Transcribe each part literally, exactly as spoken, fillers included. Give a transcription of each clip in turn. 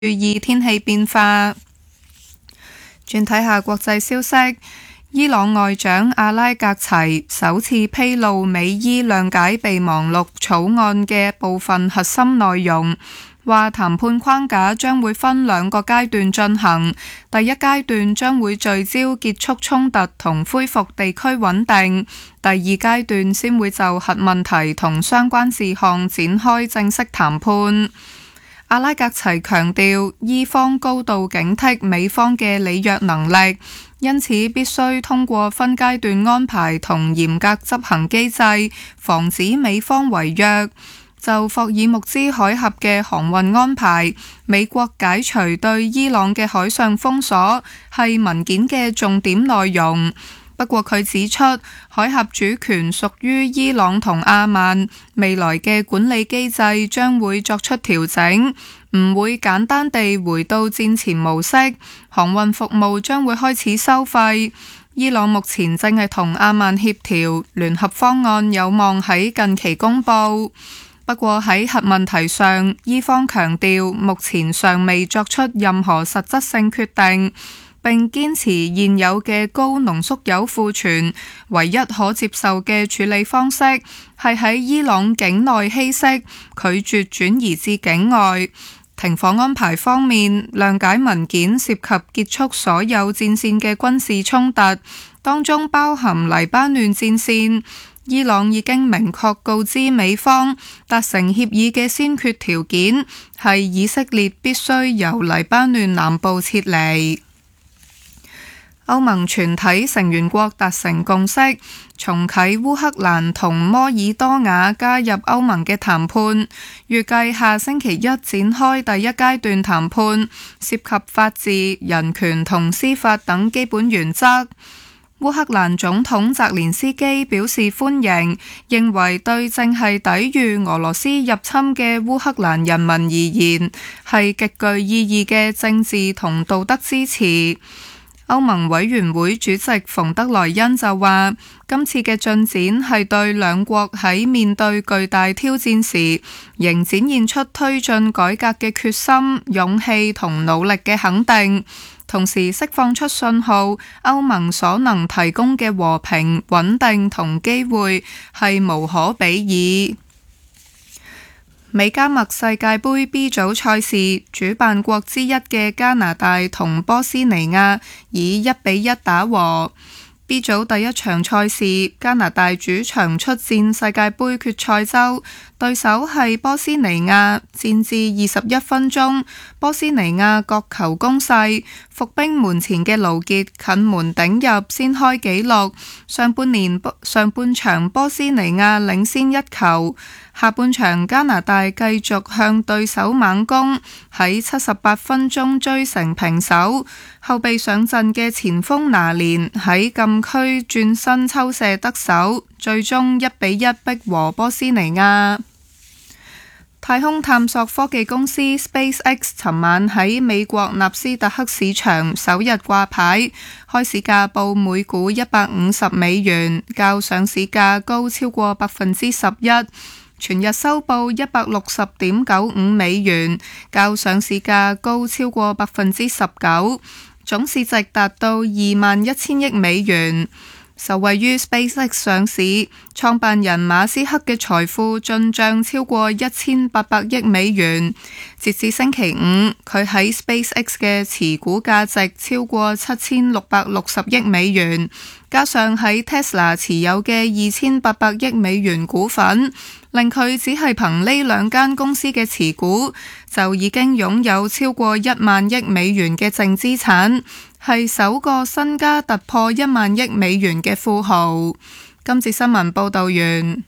注意天氣變化。轉睇下國際消息，伊朗外長阿拉格齊首次披露美伊諒解備忘錄草案嘅部分核心內容，話談判框架將會分兩個階段進行，第一階段將會聚焦結束衝突同恢復地區穩定，第二階段先會就核問題同相關事項展開正式談判。阿拉格齊強調，伊方高度警惕美方嘅履約能力，因此必須通過分階段安排同嚴格執行機制，防止美方違約。就霍爾木茲海峽嘅航運安排，美國解除對伊朗嘅海上封鎖係文件嘅重點內容。不過佢指出，海峽主權屬於伊朗同阿曼，未來嘅管理機制將會作出調整，唔會簡單地回到戰前模式，航運服務將會開始收費。伊朗目前正係同阿曼協調，聯合方案有望喺近期公佈。不過喺核問題上，伊方強調目前尚未作出任何實質性決定，並堅持現有嘅高濃縮鈾庫存唯一可接受嘅處理方式係喺伊朗境內稀釋，拒絕轉移至境外。停火安排方面，諒解文件涉及結束所有戰線嘅軍事衝突，當中包含黎巴嫩戰線。伊朗已經明確告知美方，達成協議嘅先決條件係以色列必須由黎巴嫩南部撤離。歐盟全體成員國達成共識，重啟烏克蘭同摩爾多瓦加入歐盟嘅談判，預計下星期一展開第一階段談判，涉及法治、人權同司法等基本原則。烏克蘭總統澤連斯基表示歡迎，認為對正係抵禦俄羅斯入侵嘅烏克蘭人民而言，係極具意義嘅政治同道德支持。歐盟委員會主席馮德萊恩就話，今次嘅進展係對兩國喺面對巨大挑戰時，仍展現出推進改革嘅決心、勇氣同努力嘅肯定。同時釋放出信號，歐盟所能提供嘅和平、穩定同機會係無可比擬。美加墨世界盃 B 組賽事，主辦國之一嘅加拿大同波斯尼亞以一比一打和。B 組第一場賽事，加拿大主場出戰世界盃決賽周，對手係波斯尼亞，戰至二十一分鐘，波斯尼亞角球攻勢，伏兵門前嘅盧傑近門頂入先開紀錄。上半年上半場波斯尼亞領先一球，下半場加拿大繼續向對手猛攻，喺七十八分鐘追成平手。後備上陣嘅前鋒拿連喺禁區轉身抽射得手，最終一比一逼和波斯尼亞。太空探索科技公司 SpaceX 尋晚喺美國納斯達克市場首日掛牌，開市價報每股一百五十美元，較上市價高超過百分之十一。全日收報一百六十點九五美元，較上市價高超過百分之十九，總市值達到二萬一千億美元。受惠於 SpaceX 上市，創辦人馬斯克嘅財富進帳超過一千八百億美元。截至星期五，佢喺 SpaceX 嘅持股價值超過七千六百六十億美元，加上喺 Tesla 持有嘅二千八百億美元股份，令佢只係憑呢兩間公司嘅持股，就已經擁有超過一萬億美元嘅淨資產，係首個身家突破一萬億美元嘅富豪。今次新聞報道完。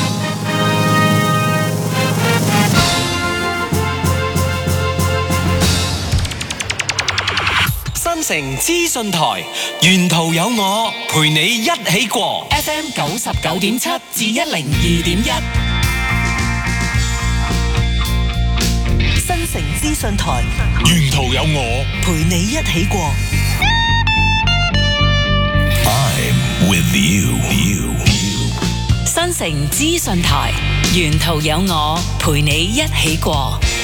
新城資訊台，沿途有我陪你一起過 F M 九十九點七至一零二點一。 新城資訊台， 沿途有我陪你一起過。 I'm with you. 新城資訊台，沿途有我陪你一起過。